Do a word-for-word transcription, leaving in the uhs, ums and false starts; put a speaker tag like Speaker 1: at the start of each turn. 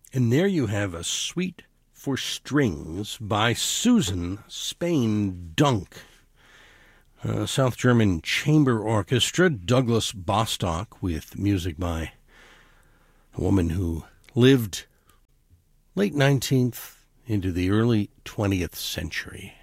Speaker 1: And there you have a suite for strings by Susan Spain Dunk. Uh, South German Chamber Orchestra, Douglas Bostock, with music by a woman who lived late nineteenth into the early twentieth century.